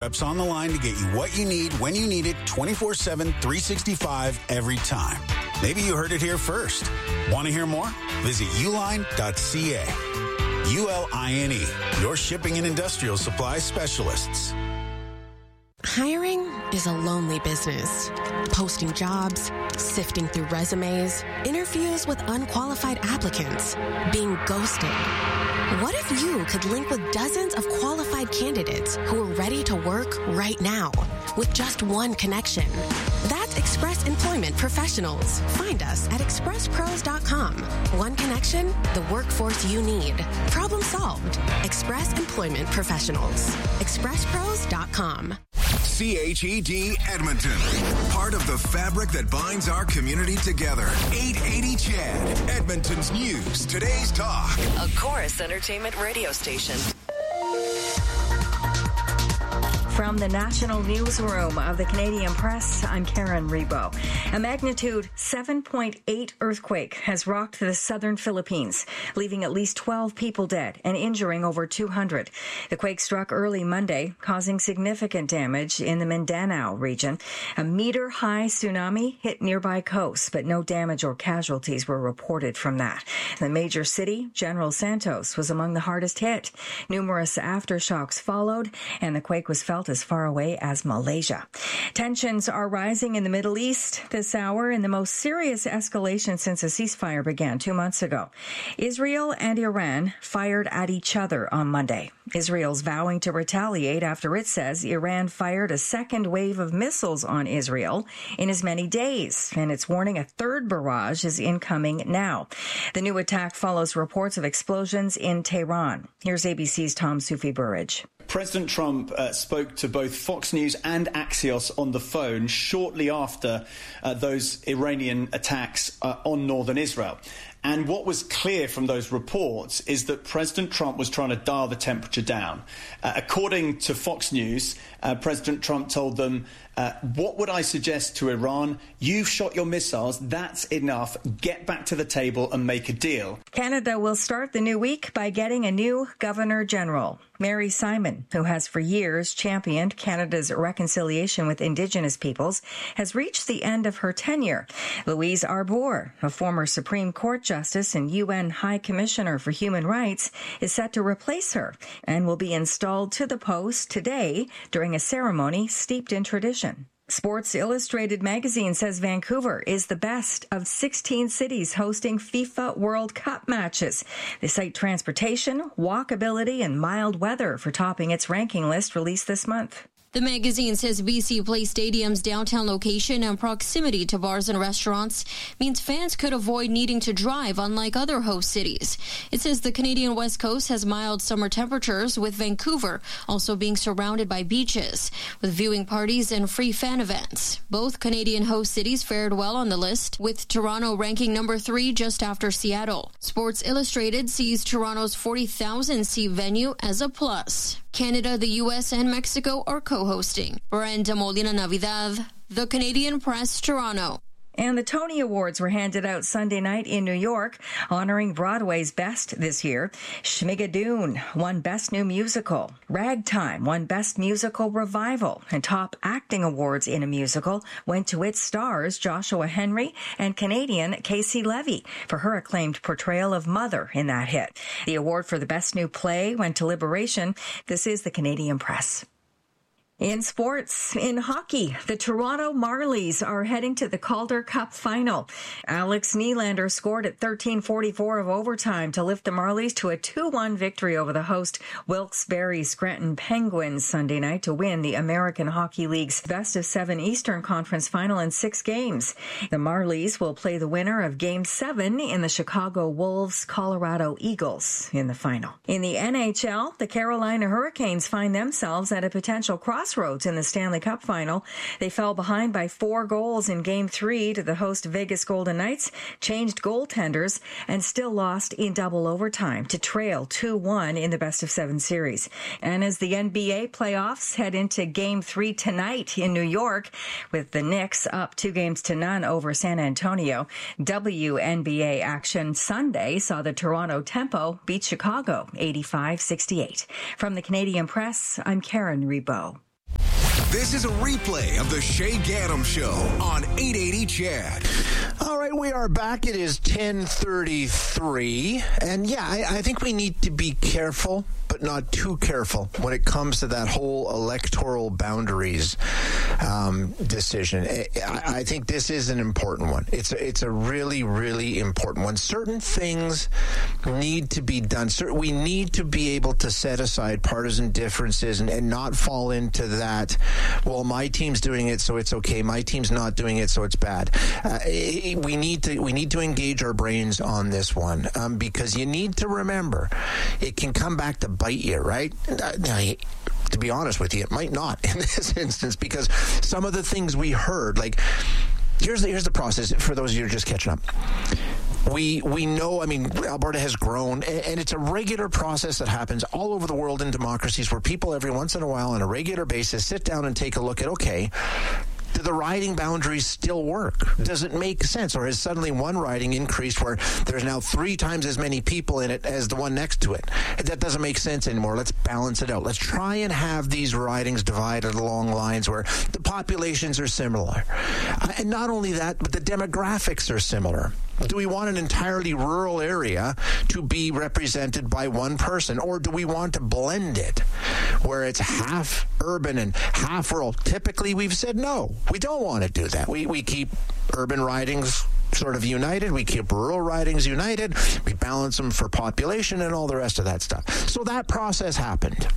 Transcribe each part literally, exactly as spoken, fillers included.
reps on the line to get you what you need when you need it twenty-four seven, three sixty-five every time. Maybe you heard it here first. Want to hear more? Visit uline dot c a. U L I N E, your shipping and industrial supply specialists. Hiring is a lonely business. Posting jobs, sifting through resumes, interviews with unqualified applicants, being ghosted. What if you could link with dozens of qualified candidates who are ready to work right now with just one connection? That's Express Employment Professionals. Find us at express pros dot com. One connection, the workforce you need. Problem solved. Express Employment Professionals. express pros dot com. C H E D Edmonton, part of the fabric that binds our community together. eight eighty C H E D, Edmonton's news, today's talk. A Chorus Entertainment radio station. From the National Newsroom of the Canadian Press, I'm Karen Rebo. A magnitude seven point eight earthquake has rocked the southern Philippines, leaving at least twelve people dead and injuring over two hundred. The quake struck early Monday, causing significant damage in the Mindanao region. A meter-high tsunami hit nearby coasts, but no damage or casualties were reported from that. The major city, General Santos, was among the hardest hit. Numerous aftershocks followed, and the quake was felt as far away as Malaysia. Tensions are rising in the Middle East this hour in the most serious escalation since a ceasefire began two months ago. Israel and Iran fired at each other on Monday. Israel's vowing to retaliate after it says Iran fired a second wave of missiles on Israel in as many days, and it's warning a third barrage is incoming now. The new attack follows reports of explosions in Tehran. Here's A B C's Tom Sufi-Burridge. President Trump uh, spoke to both Fox News and Axios on the phone shortly after uh, those Iranian attacks uh, on northern Israel. And what was clear from those reports is that President Trump was trying to dial the temperature down. Uh, according to Fox News, uh, President Trump told them, uh, what would I suggest to Iran? You've shot your missiles. That's enough. Get back to the table and make a deal. Canada will start the new week by getting a new Governor General. Mary Simon, who has for years championed Canada's reconciliation with Indigenous peoples, has reached the end of her tenure. Louise Arbour, a former Supreme Court Justice and U N High Commissioner for Human Rights, is set to replace her and will be installed to the post today during a ceremony steeped in tradition. Sports Illustrated magazine says Vancouver is the best of sixteen cities hosting FIFA World Cup matches. They cite transportation, walkability, and mild weather for topping its ranking list released this month. The magazine says B C Place Stadium's downtown location and proximity to bars and restaurants means fans could avoid needing to drive, unlike other host cities. It says the Canadian West Coast has mild summer temperatures, with Vancouver also being surrounded by beaches, with viewing parties and free fan events. Both Canadian host cities fared well on the list, with Toronto ranking number three just after Seattle. Sports Illustrated sees Toronto's forty thousand seat venue as a plus. Canada, the U S, and Mexico are co-hosting. Brenda Molina Navidad, The Canadian Press, Toronto. And the Tony Awards were handed out Sunday night in New York, honoring Broadway's best this year. Schmigadoon won Best New Musical. Ragtime won Best Musical Revival. And top acting awards in a musical went to its stars, Joshua Henry and Canadian Casey Levy, for her acclaimed portrayal of Mother in that hit. The award for the Best New Play went to Liberation. This is the Canadian Press. In sports, in hockey, the Toronto Marlies are heading to the Calder Cup final. Alex Nylander scored at thirteen forty-four of overtime to lift the Marlies to a two one victory over the host Wilkes-Barre Scranton Penguins Sunday night to win the American Hockey League's best of seven Eastern Conference final in six games. The Marlies will play the winner of Game seven in the Chicago Wolves Colorado Eagles in the final. In the N H L, the Carolina Hurricanes find themselves at a potential crossroads in the Stanley Cup final. They fell behind by four goals in Game three to the host Vegas Golden Knights, changed goaltenders, and still lost in double overtime to trail two one in the best of seven series. And as the N B A playoffs head into Game three tonight in New York, with the Knicks up two games to none over San Antonio, W N B A action Sunday saw the Toronto Tempo beat Chicago eighty-five sixty-eight. From the Canadian Press, I'm Karen Rebo. This is a replay of the Shay Gaddam Show on eight eighty C H E D. All right, we are back. It is ten thirty-three. And yeah, I, I think we need to be careful, but not too careful when it comes to that whole electoral boundaries um, decision. I, I think this is an important one. It's a, it's a really, really important one. Certain things need to be done. Certain, we need to be able to set aside partisan differences and, and not fall into that, well, my team's doing it, so it's okay. My team's not doing it, so it's bad. Uh, we need to we need to engage our brains on this one um, because you need to remember it can come back to bite you, right? Uh, now, to be honest with you, it might not in this instance because some of the things we heard, like, here's the, here's the process for those of you who are just catching up. We we know, I mean, Alberta has grown, and, and it's a regular process that happens all over the world in democracies where people every once in a while on a regular basis sit down and take a look at, okay, do the riding boundaries still work? Does it make sense? Or has suddenly one riding increased where there's now three times as many people in it as the one next to it? That doesn't make sense anymore. Let's balance it out. Let's try and have these ridings divided along lines where the populations are similar. Uh, and not only that, but the demographics are similar. Do we want an entirely rural area to be represented by one person, or do we want to blend it where it's half urban and half rural? Typically, we've said no. We don't want to do that. We we keep urban ridings sort of united. We keep rural ridings united. We balance them for population and all the rest of that stuff. So that process happened.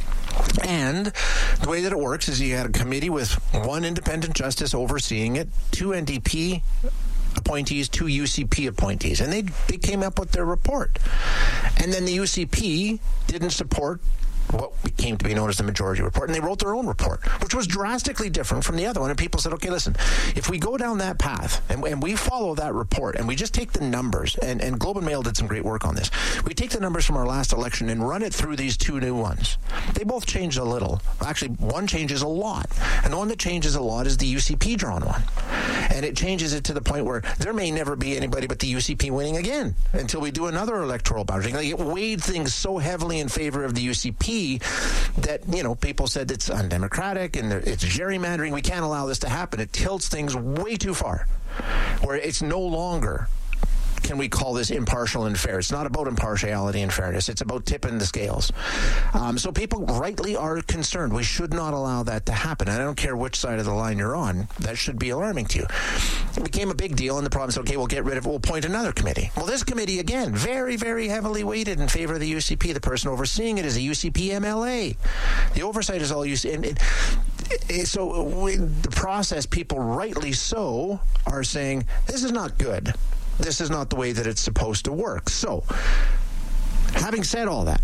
And the way that it works is you had a committee with one independent justice overseeing it, two N D P appointees, two U C P appointees, and they they came up with their report. And then the U C P didn't support what came to be known as the majority report, and they wrote their own report, which was drastically different from the other one. And people said, okay, listen, if we go down that path and, and we follow that report and we just take the numbers, and, and Globe and Mail did some great work on this, we take the numbers from our last election and run it through these two new ones. They both changed a little. Actually, one changes a lot, and the one that changes a lot is the U C P drawn one. And it changes it to the point where there may never be anybody but the U C P winning again until we do another electoral boundary. Like, it weighed things so heavily in favor of the U C P that, you know, people said it's undemocratic and it's gerrymandering. We can't allow this to happen. It tilts things way too far, where it's no longer, can we call this impartial and fair? It's not about impartiality and fairness. It's about tipping the scales. Um, so people rightly are concerned. We should not allow that to happen. And I don't care which side of the line you're on. That should be alarming to you. It became a big deal, and the province said, okay, we'll get rid of it. We'll appoint another committee. Well, this committee, again, very, very heavily weighted in favor of the U C P. The person overseeing it is a U C P M L A. The oversight is all U C P. And it, it, so we, the process, people rightly so are saying, this is not good. This is not the way that it's supposed to work. So, having said all that,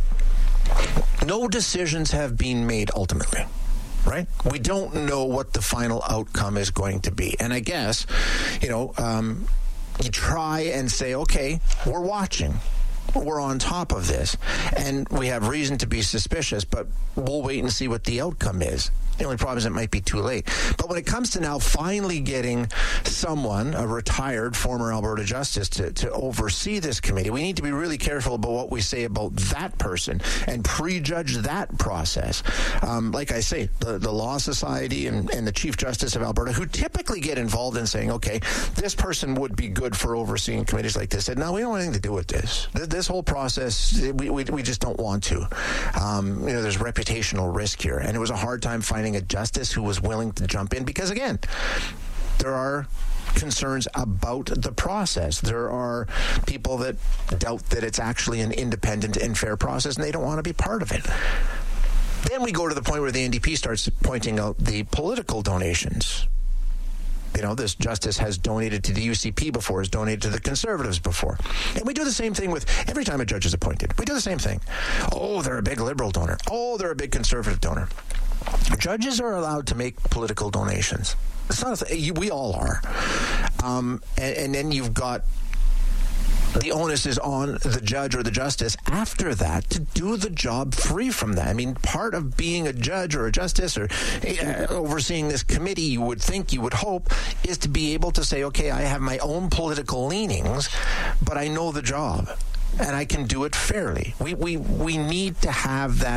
no decisions have been made ultimately, right? We don't know what the final outcome is going to be. And I guess, you know, um, you try and say, okay, we're watching. We're on top of this. And we have reason to be suspicious, but we'll wait and see what the outcome is. The only problem is it might be too late. But when it comes to now finally getting someone, a retired former Alberta Justice, to, to oversee this committee, we need to be really careful about what we say about that person and prejudge that process. Um, like I say, the, the Law Society and, and the Chief Justice of Alberta, who typically get involved in saying, okay, this person would be good for overseeing committees like this, said, no, we don't want anything to do with this. This whole process, we, we, we just don't want to. Um, you know, there's reputational risk here. And it was a hard time finding a justice who was willing to jump in because, again, there are concerns about the process. There are people that doubt that it's actually an independent and fair process, and they don't want to be part of it. Then we go to the point where the N D P starts pointing out the political donations. You know, this justice has donated to the U C P before, has donated to the Conservatives before. And we do the same thing with every time a judge is appointed. We do the same thing. Oh, they're a big Liberal donor. Oh, they're a big Conservative donor. Judges are allowed to make political donations. It's not a th- we all are. Um, and, and then you've got the onus is on the judge or the justice after that to do the job free from that. I mean, part of being a judge or a justice or uh, overseeing this committee, you would think, you would hope, is to be able to say, okay, I have my own political leanings, but I know the job and I can do it fairly. We we we need to have that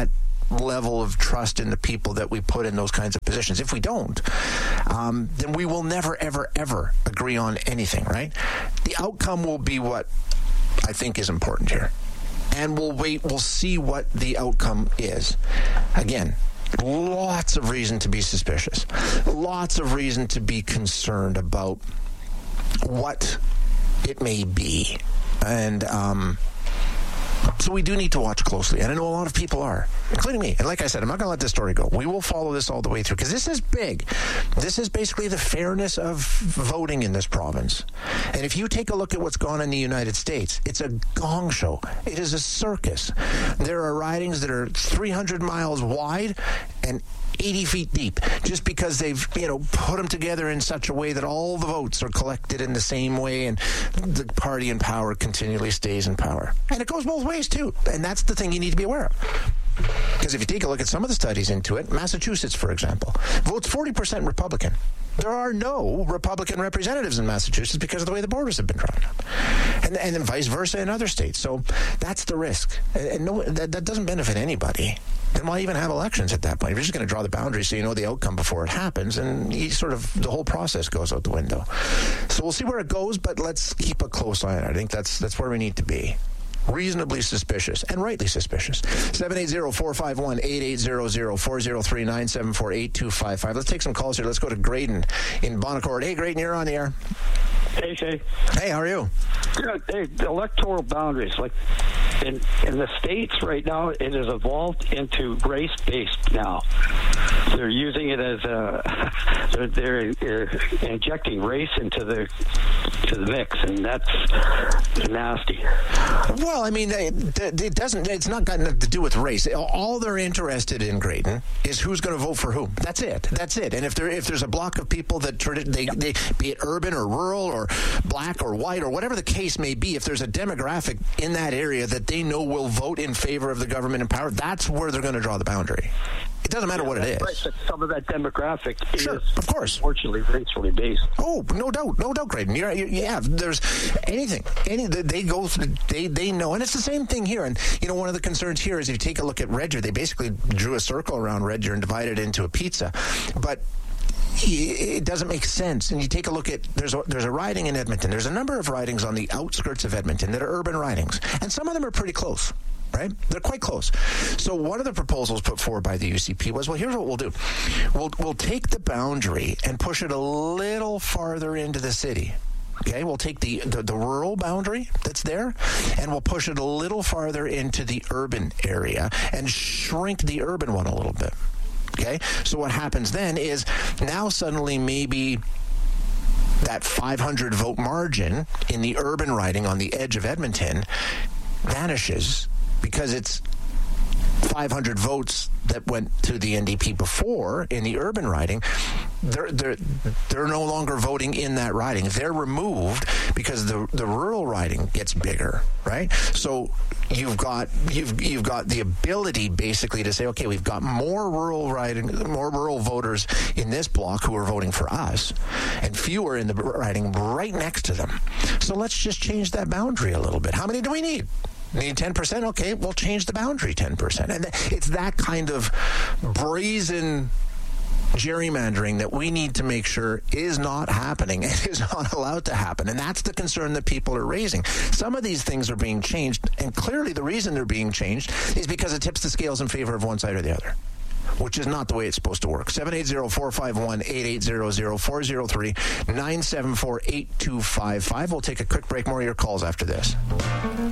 level of trust in the people that we put in those kinds of positions. If we don't, um, then we will never, ever, ever agree on anything, right? The outcome will be what I think is important here. And we'll wait, we'll see what the outcome is. Again, lots of reason to be suspicious. Lots of reason to be concerned about what it may be. And um, so we do need to watch closely. And I know a lot of people are, including me. And like I said, I'm not going to let this story go. We will follow this all the way through because this is big. This is basically the fairness of voting in this province. And if you take a look at what's gone on in the United States, it's a gong show. It is a circus. There are ridings that are three hundred miles wide and eighty feet deep, just because they've, you know, put them together in such a way that all the votes are collected in the same way and the party in power continually stays in power. And it goes both ways, too. And that's the thing you need to be aware of. Because if you take a look at some of the studies into it, Massachusetts, for example, votes forty percent Republican. There are no Republican representatives in Massachusetts because of the way the borders have been drawn up. And, and then vice versa in other states. So that's the risk. And no, that, that doesn't benefit anybody. Then why even have elections at that point? You're just going to draw the boundaries so you know the outcome before it happens, and you sort of the whole process goes out the window. So we'll see where it goes, but let's keep a close eye on it. I think that's that's where we need to be. Reasonably suspicious, and rightly suspicious. seven eight zero, four five one, eight eight zero zero, four zero three, nine seven four, eight two five five. Let's take some calls here. Let's go to Graydon in Bonaccord. Hey, Graydon, you're on the air. Hey, Shay. Hey, how are you? Good. Hey, the electoral boundaries, like in in the states right now, it has evolved into race-based now. They're using it as a they're, they're, they're injecting race into the to the mix, and that's nasty. Well, I mean, it, it doesn't. It's not got nothing to do with race. All they're interested in, Graydon, is who's going to vote for whom. That's it. That's it. And if there if there's a block of people that they, they be it urban or rural or black or white or whatever the case may be, if there's a demographic in that area that they know will vote in favor of the government in power, that's where they're going to draw the boundary. It doesn't matter yeah, what it is. Right, but some of that demographic sure, is, of course, unfortunately, racially based. Oh, no doubt, no doubt, Graydon. You're, you're, yeah, there's anything, any they go, they they know, and it's the same thing here. And you know, one of the concerns here is if you take a look at Red Deer, they basically drew a circle around Red Deer and divided it into a pizza, but it doesn't make sense. And you take a look at, there's a, there's a riding in Edmonton. There's a number of ridings on the outskirts of Edmonton that are urban ridings, and some of them are pretty close. Right? They're quite close. So one of the proposals put forward by the U C P was, well, here's what we'll do. We'll we'll take the boundary and push it a little farther into the city. Okay, we'll take the, the, the rural boundary that's there, and we'll push it a little farther into the urban area and shrink the urban one a little bit. Okay? So what happens then is now suddenly maybe that five hundred vote margin in the urban riding on the edge of Edmonton vanishes, because it's five hundred votes that went to the N D P before in the urban riding. They're they're they're no longer voting in that riding. They're removed because the the rural riding gets bigger, right? So you've got you've you've got the ability basically to say, okay, we've got more rural riding, more rural voters in this block who are voting for us, and fewer in the riding right next to them. So let's just change that boundary a little bit. How many do we need? Need ten percent? Okay, we'll change the boundary ten percent. And it's that kind of brazen gerrymandering that we need to make sure is not happening and is not allowed to happen. And that's the concern that people are raising. Some of these things are being changed, and clearly the reason they're being changed is because it tips the scales in favor of one side or the other, which is not the way it's supposed to work. seven eight zero, four five one, eight eight zero zero, four zero three, nine seven four, eight two five five. We'll take a quick break. More of your calls after this.